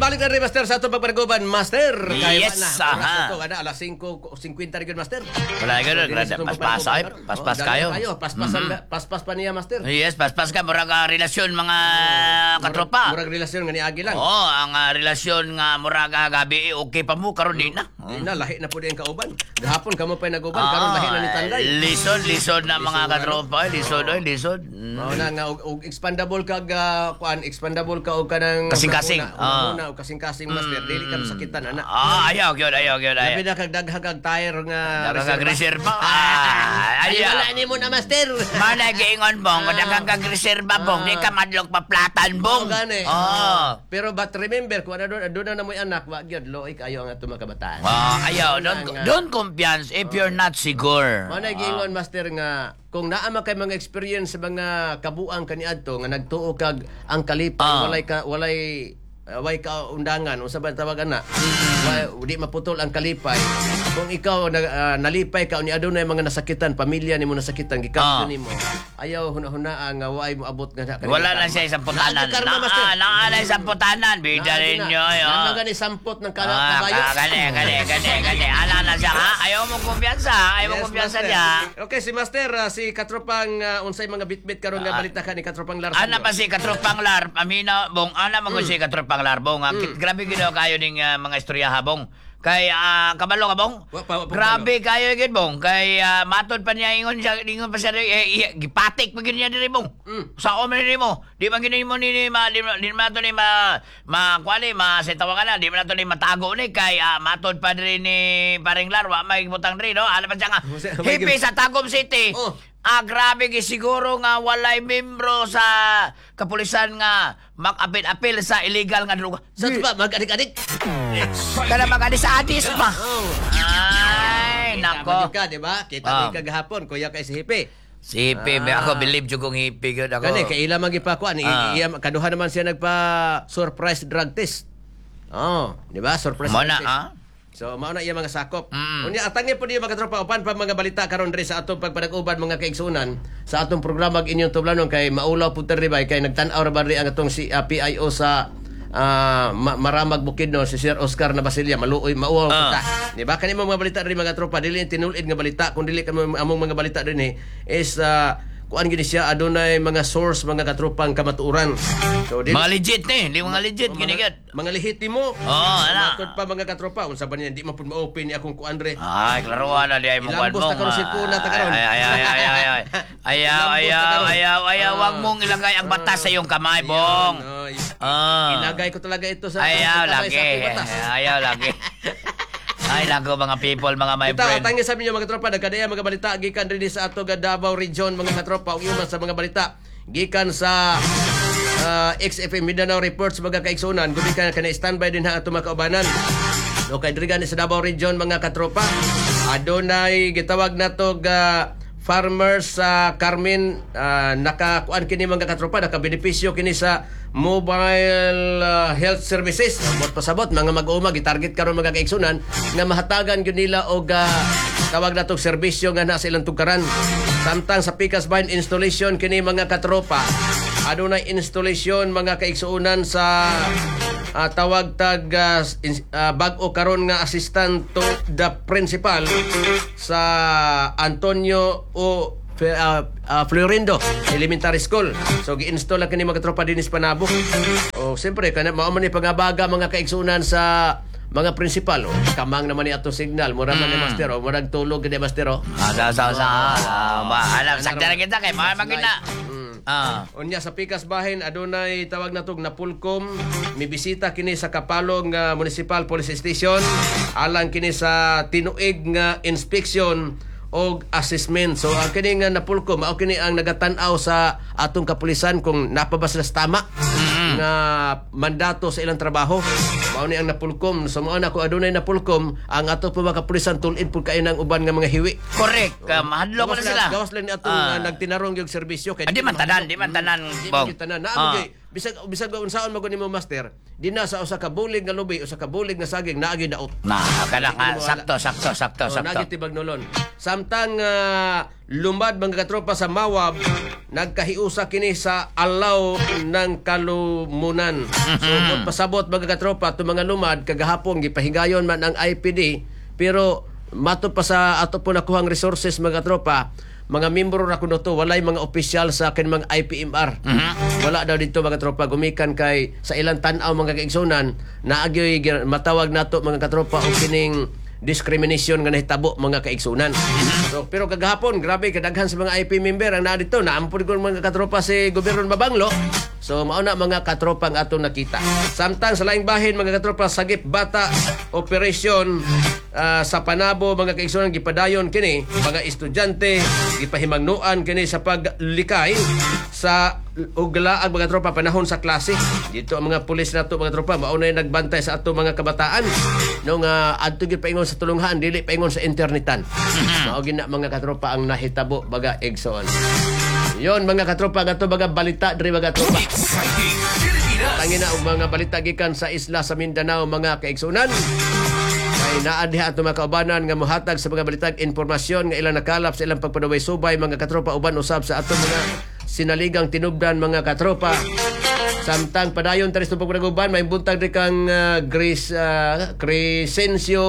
balik na rin, Master, sa itong pagpanaguban, Master. Yes, aha. Alas 5:50 rin, Master. Wala ka doon. Paspas kayo. Paspas pa niya, Master. Yes, paspas ka. Murag relasyon mga katropa. Murag relasyon nga ni Agi lang. Oo, ang relasyon nga murag gabi, okay pa mo, karon di na. Di na, lahi na po din kauban. Gahapon ka mo pa naguban, karon lahi na ni Tanday. Lisod na mga katropa. Lisod. Mao na nga, og expandable kag, expandable ka og kanang... Kasing-kasing. Og kasing-kasing, Master. Dili ka masakitan, ana. Ayaw, gyud. Labi na kag daghag kag tire nga reserva. Wala ni mo na, Master. Managiingon bong, daghang kag reserva bong, di ka madlog paplatan bong. Gani. Pero but remember, kung doon na mo'y anak, wag yun, loik ayo ang atong mga kabataan. Ayaw, don't confiance if you're not sure. Managiingon, Master, nga kung naama kay mga experience sa mga kabuang kaniadto nga nagtuo kag ang kalipay walay ka undangan unsa ba tawag ana di maputol ang kalipay kung ikaw nalipay ka ni adunay mga nasakitan pamilya nimo nasakitan gikampo nimo ayaw hunahuna nga way mo abot nga wala lang siya isang putanan na isang putanan bida ninyo yo gani sampot ng kabayo gani ala na siya ha ayaw mo kumpiyansa niya okay si Master si katropang unsay mga bitbit karon nga balita ka ni katropang Lar ana pa si katropang Lar pamina bong ana mo si katropang Lar bong grabe gid kayo ning mga istorya habong kay kabalo ka bong grabe kayo gid bong kay matod pa niya ingon pa siya gipatik pa gid niya diri bong sa o man nimo di man gid mo ni mato ni kwali sa tawagan na di man nato ni matago ni kay matod pa diri ni paring Lar wa may butang diri no ala pa siya nga hippie sa Tagum City. Grabe siguro nga walay membro sa kapulisan nga mag-apil sa illegal nga droga. Sa ba mag-adik-adik? Kana mag-adis-adis pa. Ay, nako. Ka, di ba? Kita ni kagahapon, kuya kay si Hippie. Si Hippie, ako believe jud kong Hippie gyud ako. Kani kay ila magipakuan, kaduha naman siya nagpa surprise drug test. Di ba? Surprise drug test. So, mao na iya mga sakop. Unya atangin po niyo mga katropa upan pa mga balita karon diri sa atong pagpanag-uban mga kaigsunan sa atong programa inyong tublanon kay maulaw po teribay kay nagtan-aw ra ba ang atong si PIO sa Maramag Bukidnon si Sir Oscar Nabasilia maluoy mauwaw ta. Di ba kanimo mga balita diri mga tropa dili tinulid nga balita kun dili kamo among mga balita dinhi is kuan gini siya adunay mga source mga katropang kamatuoran. So mga legit di mga legit gini gid. Mga lehitimo. Ana. Matod pa mga katropa unsa ba niya di man pud ma-open ni akong kuan re. Ay, klaruan na di ay mo kuan mo. Ilambos ta karon si puna ta karon. Ayaw wag mong ilagay ang batas sa iyong kamay, bong. Ilagay ko talaga ito sa ayaw lagi. Ay, lago mga people, mga my friend. Ito, tangin sa inyo mga tropa, nagkadaya mga balita, gikan rin sa ato Davao Region, mga katropa, ug sa mga balita, gikan sa XFM Mindanao Reports, mga kaigsunan, gumikan ka na standby din ha ato mga kaubanan. No, kay dirigan sa Davao Region, mga katropa, adunay gitawag na to farmers sa Carmen, nakakuan kini mga katropa, nakabenepisyo kini sa mobile health services. Bot pasabot mga mag-uuma gitarget karon mga kaigsunan nga mahatagan gyud nila og tawag natong serbisyo nga nasa ilang tugkaran. Samtang sa Pikas Vine installation kini mga katropa, adunay installation mga kaigsunan sa tawag tag bag-o karon nga assistant to the principal sa Antonio Florindo Elementary School. So gi-install lang kini mga tropa dinis Panabo. Siyempre kana mao man ni pangabaga mga kaigsunan sa mga principal. Kamang naman ni ato signal mura man ni master murag tulog gid master alam sakta kita kay magina. Unya sa Pikas Bahin adunay tawag natog Napulcom mibisita kini sa Kapalong Municipal Police Station alang kini sa tinuig nga inspection og assessment. So kini nga Napulcom mao kini ang nagatan-aw sa atong kapulisan kung napabas na tama nga mandato sa ilang trabaho. mao ni ang napulkom. So mao na ko adunay napulkom, ang ato pa mga kapulisan tulid pud kay nang uban nga mga hiwi. Correct. Mahadlo ko na sila. Gawas lang ni atong nagtinarong yung serbisyo kay Di man tanan, bong. Bisag unsaon maguni mo master, di na sa usa ka bulig nga lubi, usa ka bulig nga saging naagi daot. Kana sakto. Naagi tibag nulon. Samtang lumad mga katropa sa Mawab, nagkahiusa kini sa alaw ng kalumunan. So kung pasabot mga katropa to mga lumad kagahapon gipahigayon man ang IPD, pero mato pa sa ato po nakuhang resources mga katropa, mga membro ra kuno to, walay mga opisyal sa akin mga IPMR. Wala daw dito mga tropa, gumikan kay sa ilang tan-aw mga kaigsunan na agyoy matawag nato mga katropa og kining discrimination nga nahitabo mga kaigsunan. So, pero kagahapon grabe kadaghan sa mga IP member ang naa dito, naampun ko mga katropa si Gobyerno Mabanglo. So mao na mga katropa ang ato nakita. Samtang sa laing bahin mga katropa, sagip bata operasyon sa Panabo mga kaigsunan gipadayon kini mga estudyante, gipahimangnuan kini sa paglikay sa uglaag mga tropa panahon sa klase. Dito ang mga pulis nato mga tropa mao na nagbantay sa ato mga kabataan nung adto gid paingon sa tulunghan, dili paingon sa internetan. Mao gina mga katropa ang nahitabo baga igsoon. Yon mga katropa gato baga balita diri mga tropa. Tangina og mga balita gikan sa isla sa Mindanao mga kaigsunan. Kay naa diha ato mga kaubanan nga mohatag sa mga balitag impormasyon nga ilang nakalap sa ilang pagpadaway-subay mga katropa uban usab sa ato mga sinaligang tinubdan mga katropa. Samtang padayon taris tupag panaguban may buntag di kang Crescencio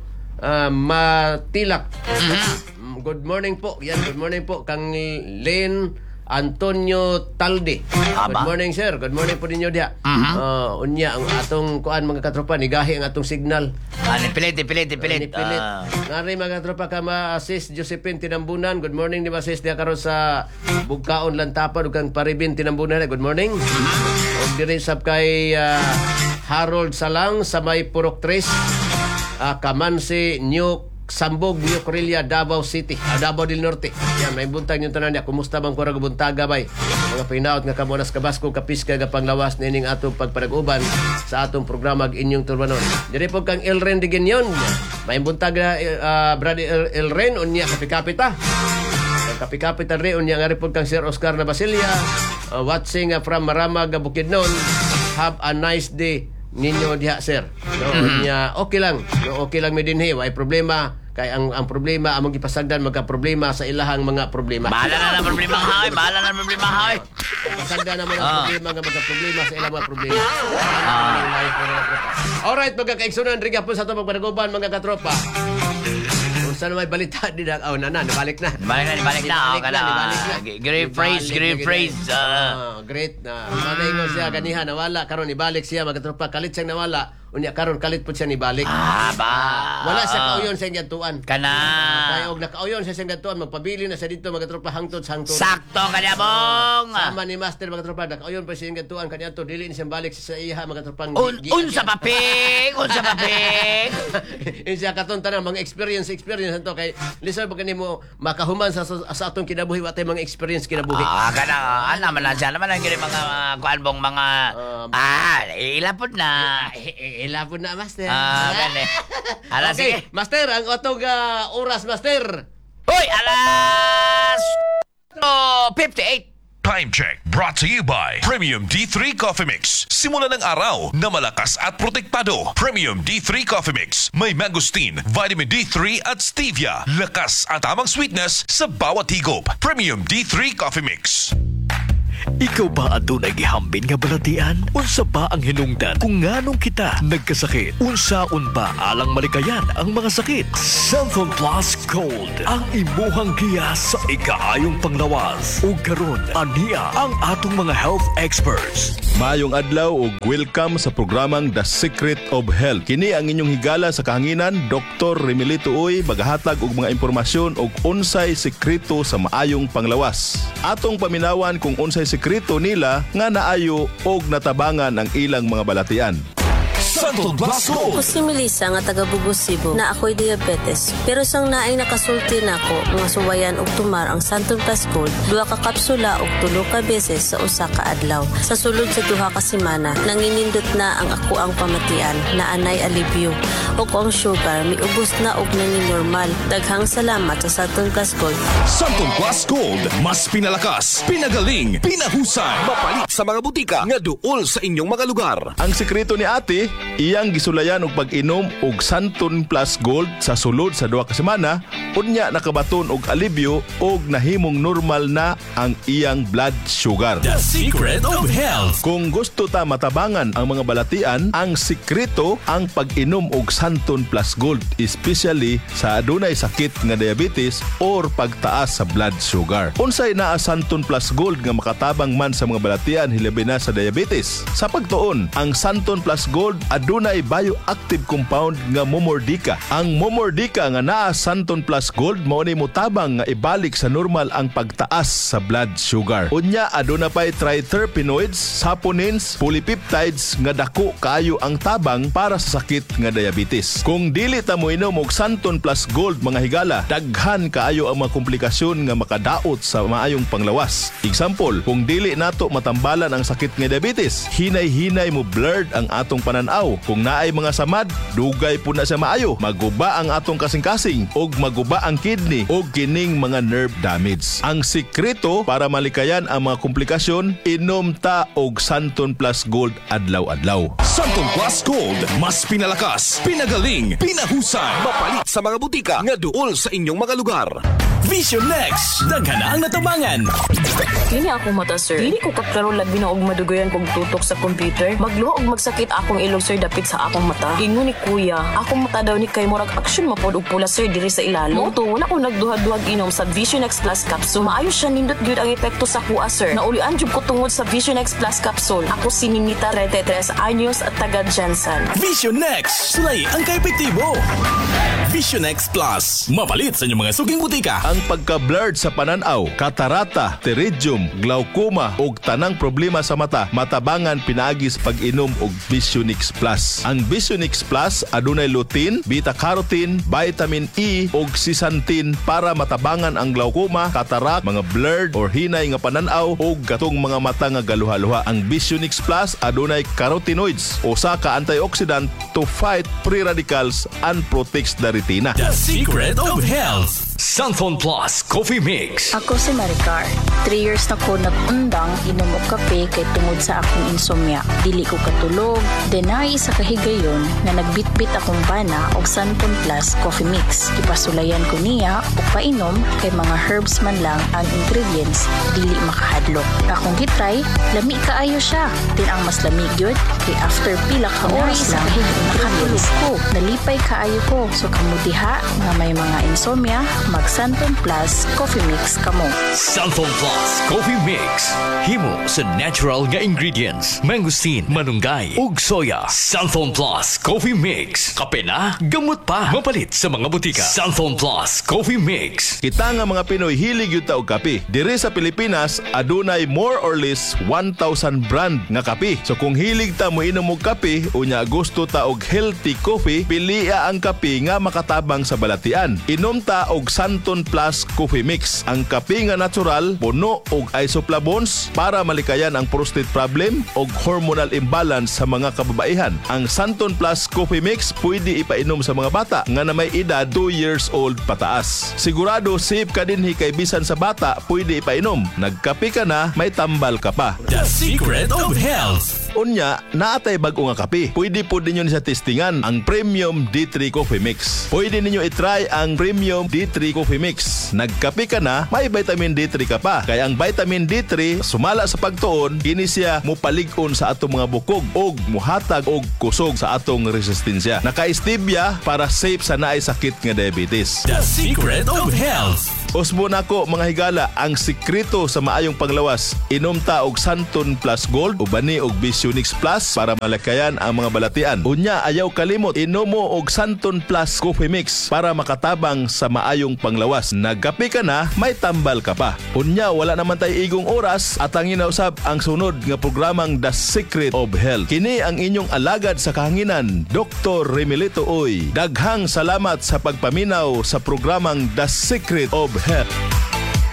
Matilak. Good morning po. Yan, good morning po kang Len Antonio Talde. Good morning sir. Good morning po ninyo diha. Unya ang atong kuan mga katropa nigahi ang atong signal. Nipilit. Ngari mga katropa ka ma-assist Josephine Tinambunan. Good morning di ma-assist diha karon sa Bugkaon Lantapan ug kang Paribin Tinambunan. Good morning. Og diri sab kay Harold Salang sa may Purok 3. Kamansi New Sambog, New Correlia, Davao City, Davao del Norte. Yan, may buntag yung tanan niya. Kumusta bang kurang buntaga bay? Mga pinaot nga kamunas kabasko, kapiska, kapanglawas, nining atong pagpanag-uban sa atong programa inyong turbanon. Diri po kang Elren de Gignon. May buntag na Brother Elren, unya kapikapita. Kapikapita rin, unya nga rin po kang Sir Oscar na Basilia. Watching from Maramag, Bukidnon. Have a nice day ninyo diha sir. Nya okay lang. Okay lang mi dinhi, way problema kay ang problema among gipasagdan magka-problema sa ilahang mga problema. Bahala na problema hay. Pasagdan naman ang problema nga magka-problema sa ilang mga problema. Alright mga kaigsunan, rin po sa ito pagpanaguban mga katropa. Kung saan may balita din na nabalik na. Nibalik na. Great phrase. Great na. Manay mo siya ganiha nawala karon ibalik siya mga katropa, kalit siyang nawala. Unya karon kalit po siya nibalik. Wala siya kauyon sa gantuan. Kaya og nakauyon sa gantuan, magpabili na sa dito mga tropa hangtod sa hangtod. Sakto kanya bong. Sama ni master mga tropa, nakauyon pa siya gantuan kanya to dili ni siya balik sa iya mga tropang unsa paping. Siya katon tanan mga experience to kay liso ba kanimo makahuman sa atong kinabuhi watay mga experience kinabuhi. Ana man siya naman ang mga kuan bong mga ilapod na. Ilapon na, master. Gani. Alas, okay, sige. Master, ang otog oras, master. Hoy, alas 58. Time check brought to you by Premium D3 Coffee Mix. Simula ng araw na malakas at protektado. Premium D3 Coffee Mix. May mangosteen, vitamin D3 at stevia. Lakas at tamang sweetness sa bawat higop. Premium D3 Coffee Mix. Ikaw ba adunay gihambin nga balatian? Unsa ba ang hinungdan kung nganong kita nagkasakit? Unsaon ba alang malikayan ang mga sakit? Cellphone Plus Gold ang imuhang giya sa ikaayong panglawas. Ug karon aniya ang atong mga health experts. Maayong adlaw ug welcome sa programang The Secret of Health. Kini ang inyong higala sa kahanginan, Dr. Remilito Uy, magahatag og mga impormasyon og unsay sekreto sa maayong panglawas. Atong paminawan kung unsay sekreto nila nga naayo og natabangan ang ilang mga balatian. Santon Plus Gold. Ako si Melissa nga taga Bugos, Cebu na ako'y diabetes. Pero sang naay nakasulti na ako nga suwayan og tumar ang Santon Plus Gold, 2 ka kapsula og 3 ka beses sa usa ka adlaw. Sa sulod sa 2 ka semana, nanginindot na ang ako ang pamatian na anay alibyo. O ang sugar miubos na og nani normal. Daghang salamat sa Santon Plus Gold. Santon Plus Gold. Mas pinalakas, pinagaling, pinahusan. Mapalit sa mga butika nga duol sa inyong mga lugar. Ang sekreto ni ate, iyang gisulayan og pag-inom og Santon Plus Gold sa sulod sa 2 ka semana, unya nakabaton og alibyo og nahimong normal na ang iyang blood sugar. The Secret of Health. Kung gusto ta matabangan ang mga balatian, ang sekreto ang pag-inom og Santon Plus Gold, especially sa adunay sakit nga diabetes or pagtaas sa blood sugar. Unsay naa Santon Plus Gold nga makatabang man sa mga balatian hilabi na sa diabetes? Sa pagtuon, ang Santon Plus Gold adunay bioactive compound nga momordica. Ang momordica nga naa Santon Plus Gold mao ni motabang nga ibalik sa normal ang pagtaas sa blood sugar. Unya aduna pay triterpenoids, saponins, polypeptides nga dako kaayo ang tabang para sa sakit nga diabetes. Kung dili ta mo inom og Santon Plus Gold mga higala, daghan kaayo ang mga komplikasyon nga makadaot sa maayong panglawas. Example, kung dili nato matambalan ang sakit nga diabetes, hinay-hinay mo blurred ang atong pananaw. Kung naay mga samad, dugay po na sa maayo. Maguba ang atong kasing-kasing og maguba ang kidney og kining mga nerve damage. Ang sikreto para malikayan ang mga komplikasyon, inom ta og Santon Plus Gold adlaw-adlaw. Santon Plus Gold. Mas pinalakas, pinagaling, pinahusan. Mapalit sa mga butika nga duol sa inyong mga lugar. Vision Next. Daghan na ang natabangan. Dili ako mata, sir. Dili ko kaklaro labi na og madugoyan kog tutok sa computer. Magluho og magsakit akong ilong, sir, dapit sa akong mata. Ingon ni kuya, akong mata daw ni kay murag action mapod og pula, sir, diri sa ilalo. Moto, wala ko nagduhad-duhag inom sa Vision X Plus capsule. Maayo siya nindot gyud ang epekto sa kuha, sir. Naulian jud ko tungod sa Vision X Plus capsule. Ako si Ninita 33 anyos at taga Jansan. Vision Next. Sulay ang kaepektibo. Vision X Plus. Mapalit sa inyong mga suging butika. Ang pagka-blurred sa pananaw, katarata, pterygium, glaucoma ug tanang problema sa mata, matabangan pinaagi sa pag-inom og Visionix Plus. Ang Visionix Plus adunay lutein, beta-carotene, vitamin E ug zeaxanthin para matabangan ang glaucoma, katarak, mga blurred or hinay nga pananaw ug katong mga mata nga galuha-luha. Ang Visionix Plus adunay carotenoids, usa ka antioxidant to fight free radicals and protects the retina. The Secret of Health. Santon Plus Coffee Mix. Ako si Maricar. 3 years na ko nag-undang inom og kape kay tungod sa akong insomnia. Dili ko katulog. Denay sa kahigayon nga nagbitbit akong bana og Santon Plus Coffee Mix. Ipasulayan ko niya og painom kay mga herbs man lang ang ingredients, dili makahadlok. Akong gitry, lami kaayo siya. Din ang mas lamig yun kay after pila ka oras lang nakatulog ko. Nalipay kaayo ko. So kamutiha nga may mga insomnia, mag Santon Plus Coffee Mix kamo. Santon Plus Coffee Mix. Himo sa natural nga ingredients. Mangosteen, manunggay, ug soya. Santon Plus Coffee Mix. Kape na, gamot pa. Mapalit sa mga butika. Santon Plus Coffee Mix. Kita nga mga Pinoy hilig yun ta og kape. Diri sa Pilipinas, adunay more or less 1,000 brand nga kape. So kung hilig ta mo inom og kape, unya gusto ta og healthy coffee, pilia ang kape nga makatabang sa balatian. Inom ta og Santon Plus Coffee Mix. Ang kape nga natural, puno og isoflavones para malikayan ang prostate problem og hormonal imbalance sa mga kababaihan. Ang Santon Plus Coffee Mix pwede ipainom sa mga bata nga na may edad 2 years old pataas. Sigurado safe ka dinhi kay bisan sa bata pwede ipainom. Nagkape ka na, may tambal ka pa. The Secret of Health. Unya, naatay bag-o nga kape. Pwede po ninyo sa testingan ang Premium D3 Coffee Mix. Pwede ninyo itry ang Premium D3 Coffee Mix. Nagkape ka na, may vitamin D3 ka pa. Kaya ang vitamin D3, sumala sa pagtuon, kini siya mupalig-on sa atong mga bukog og muhatag og kusog sa atong resistensya. Naka-stevia para safe sa naay sakit nga diabetes. The Secret of Health. Usbo nako mga higala, ang sikreto sa maayong panglawas. Inom ta og Santon Plus Gold o bani og Visionix Plus para malakayan ang mga balatian. Unya ayaw kalimot, inom mo og Santon Plus Coffee Mix para makatabang sa maayong panglawas. Nagkape ka na, may tambal ka pa. Unya wala naman tay igong oras at ang inausab ang sunod nga programang The Secret of Health. Kini ang inyong alagad sa kahanginan, Dr. Remilito Uy. Daghang salamat sa pagpaminaw sa programang The Secret of Health.